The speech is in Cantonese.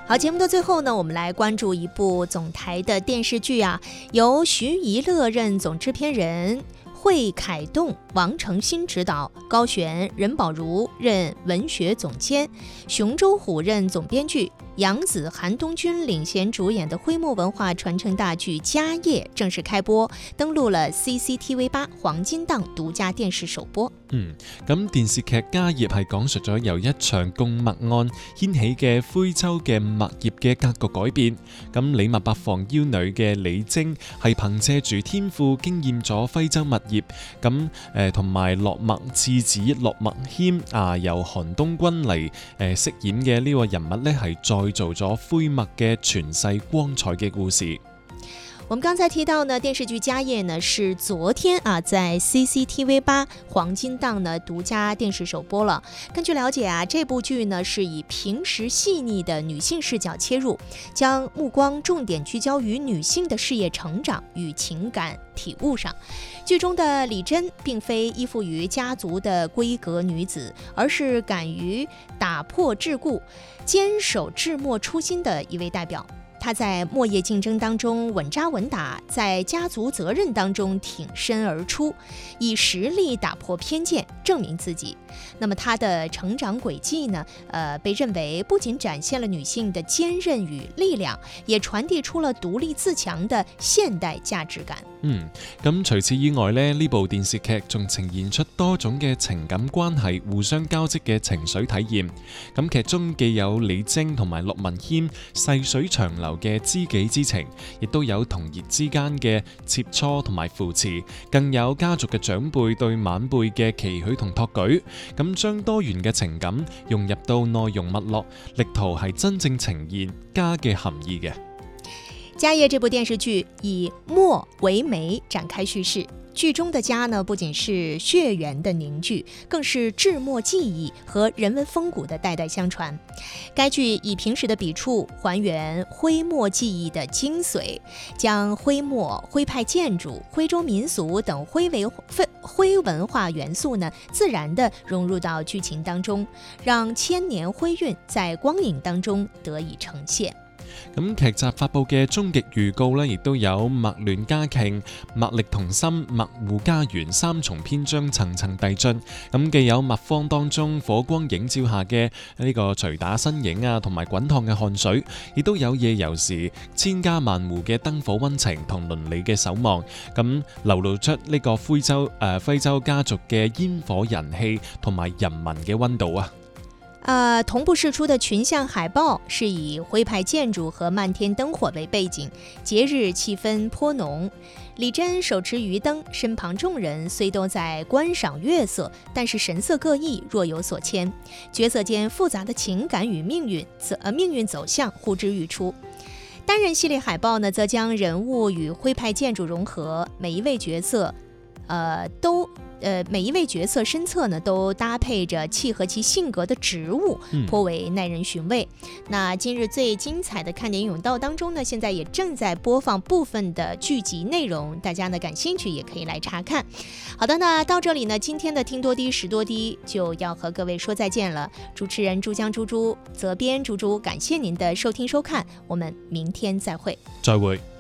好，节目的最后呢，我们来关注一部总台的电视剧啊，由徐怡乐任总制片人，惠凯栋、王承新执导，高璇、任宝如任文学总监，熊周虎任总编剧，杨紫、韩东君领衔主演的徽墨文化传承大剧《家业》正式開播，登陸了 CCTV8 黃金檔獨家電視首播。 咁電視劇《家業》係講述咗由一場供墨案掀起嘅徽州嘅墨業嘅格局改變。咁李墨白房腰女嘅李晶係憑借住天賦經驗咗徽州墨業，咁同埋落墨次子落墨謙由韓東君嚟飾演嘅呢個人物呢，係再做咗徽墨嘅傳世光彩嘅故事。 我們剛才提到呢，電視劇《家業》呢是昨天在 CCTV8 黃金檔呢獨家電視首播了。根據了解啊，這部劇呢是以平實細膩的女性視角切入，將目光重點聚焦於女性的事業成長與情感體悟上。劇中的李珍並非依附於家族的閨閣女子，而是敢於打破桎梏、堅守製墨初心的一位代表。他在墨業競爭當中穩紮穩打，在家族責任當中挺身而出，以實力打破偏見，證明自己。那麼他的成長軌跡呢，被認為不僅展現了女性的堅韌與力量，也傳遞出了獨立自強的現代價值感。 咁除此以外呢，呢部電視劇仲呈現出多種嘅情感關係互相交織嘅情緒體驗。咁劇中既有李晶同埋駱文謙細水長流嘅知己之情，亦都有同業之間嘅切磋同埋扶持，更有家族嘅長輩對晚輩嘅期許同託舉。咁將多元嘅情感融入到內容脈絡，力圖係真正呈現家嘅含義嘅。 《家業》這部電視劇以墨為媒展開敘事，劇中的家呢，不僅是血緣的凝聚，更是製墨技藝和人文風骨的代代相傳。該劇以平實的筆觸還原徽墨技藝的精髓，將徽墨、徽派建築、徽州民俗等徽文化元素呢，自然地融入到劇情當中，讓千年徽韻在光影當中得以呈現。 咁劇集發佈嘅終極預告呢，亦都有墨戀家慶、墨力同心、墨護家園三重篇章層層遞進。咁既有墨坊當中火光映照下嘅呢個捶打身影同埋滾燙嘅汗水，亦都有夜遊時千家萬戶嘅燈火溫情同鄰里嘅守望。咁流露出呢個徽州家族嘅煙火人氣同埋人民嘅溫度啊！ 同步釋出的群像海報是以徽派建築和漫天燈火為背景，節日氣氛頗濃。李珍手持魚燈，身旁眾人雖都在觀賞月色，但是神色各異，若有所牽。角色間複雜的情感與命運走向呼之欲出。單人系列海報呢，則將人物與徽派建築融合，每一位角色身側呢都搭配着契合其性格的植物，頗為耐人尋味。那今日最精彩的看點甬道當中呢，現在也正在播放部分的劇集內容，大家呢感興趣也可以來查看。好的，那到這裡呢，今天的聽多滴時多滴就要和各位說再見了。主持人珠江豬豬，責編豬豬，感謝您的收聽收看，我們明天再會。 再會。